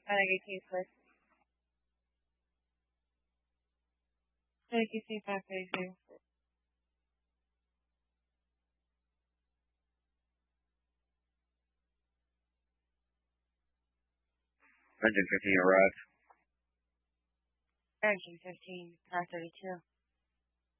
18 first. ATC 532. Engine 15 arrived. Engine 15, car 32.